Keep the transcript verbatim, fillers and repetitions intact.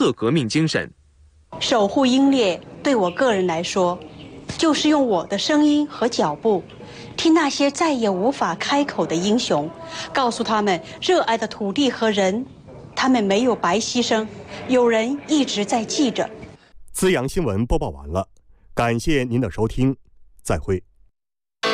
色革命精神。 守护英烈对我个人来说，就是用我的声音和脚步，替那些再也无法开口的英雄，告诉他们热爱的土地和人，他们没有白牺牲，有人一直在记着。 资阳新闻播报完了，感谢您的收听，再会。